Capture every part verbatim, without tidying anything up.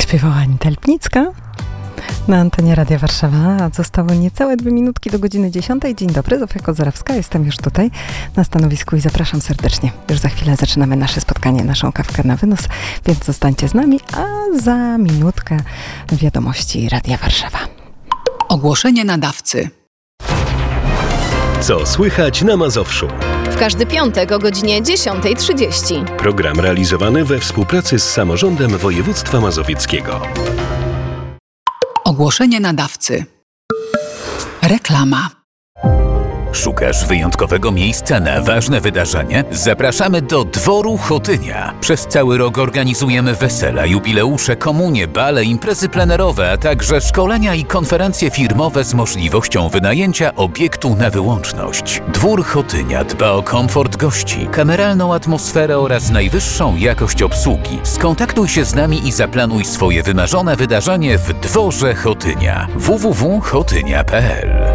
Śpiewała Anita Lipnicka na antenie Radia Warszawa. Zostało niecałe dwie minutki do godziny dziesiątej. Dzień dobry, Zofia Kozorowska. Jestem już tutaj na stanowisku i zapraszam serdecznie. Już za chwilę zaczynamy nasze spotkanie, naszą kawkę na wynos, więc zostańcie z nami, a za minutkę wiadomości Radia Warszawa. Ogłoszenie nadawcy. Co słychać na Mazowszu? W każdy piątek o godzinie dziesiąta trzydzieści. Program realizowany we współpracy z Samorządem Województwa Mazowieckiego. Ogłoszenie nadawcy. Reklama. Szukasz wyjątkowego miejsca na ważne wydarzenie? Zapraszamy do Dworu Chotynia. Przez cały rok organizujemy wesela, jubileusze, komunie, bale, imprezy plenerowe, a także szkolenia i konferencje firmowe z możliwością wynajęcia obiektu na wyłączność. Dwór Chotynia dba o komfort gości, kameralną atmosferę oraz najwyższą jakość obsługi. Skontaktuj się z nami i zaplanuj swoje wymarzone wydarzenie w Dworze Chotynia. w w w kropka chotynia kropka p l.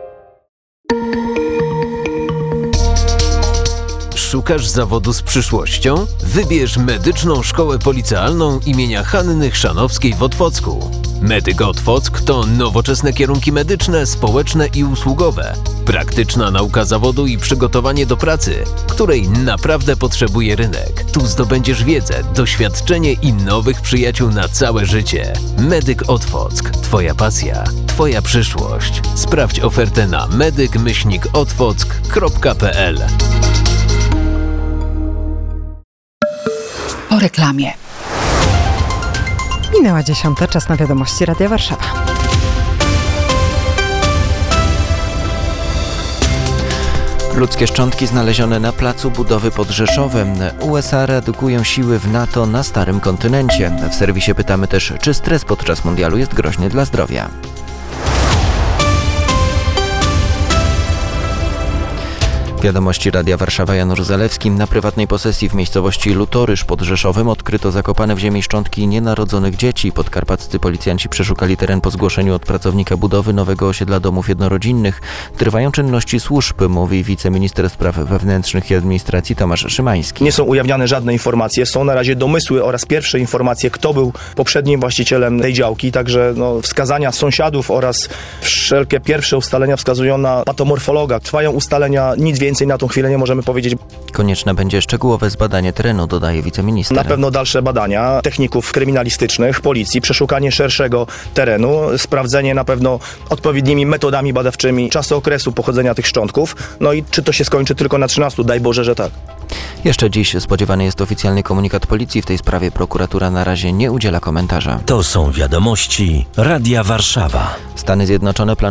Szukasz zawodu z przyszłością? Wybierz Medyczną Szkołę Policealną imienia Hanny Chrzanowskiej w Otwocku. Medyk Otwock to nowoczesne kierunki medyczne, społeczne i usługowe. Praktyczna nauka zawodu i przygotowanie do pracy, której naprawdę potrzebuje rynek. Tu zdobędziesz wiedzę, doświadczenie i nowych przyjaciół na całe życie. Medyk Otwock. Twoja pasja, Twoja przyszłość. Sprawdź ofertę na medyk myślnik otwock kropka p l. Po reklamie. Minęła dziesiąta, czas na wiadomości Radia Warszawa. Ludzkie szczątki znalezione na placu budowy pod Rzeszowem. U S A redukują siły w NATO na starym kontynencie. W serwisie pytamy też, czy stres podczas mundialu jest groźny dla zdrowia. Wiadomości Radia Warszawa. Janusz Zalewski. Na prywatnej posesji w miejscowości Lutorysz pod Rzeszowem odkryto zakopane w ziemi szczątki nienarodzonych dzieci. Podkarpaccy policjanci przeszukali teren po zgłoszeniu od pracownika budowy nowego osiedla domów jednorodzinnych. Trwają czynności służb, mówi wiceminister spraw wewnętrznych i administracji Tomasz Szymański. Nie są ujawniane żadne informacje, są na razie domysły oraz pierwsze informacje, kto był poprzednim właścicielem tej działki, także no, wskazania sąsiadów oraz wszelkie pierwsze ustalenia wskazują na patomorfologa. Trwają ustalenia, nic więcej na tą chwilę nie możemy powiedzieć. Konieczne będzie szczegółowe zbadanie terenu, dodaje wiceminister. Na pewno dalsze badania techników kryminalistycznych, policji, przeszukanie szerszego terenu, sprawdzenie na pewno odpowiednimi metodami badawczymi czasu okresu pochodzenia tych szczątków, no i czy to się skończy tylko na trzynastu, daj Boże, że tak. Jeszcze dziś spodziewany jest oficjalny komunikat policji. W tej sprawie prokuratura na razie nie udziela komentarza. To są wiadomości Radia Warszawa. Stany Zjednoczone planują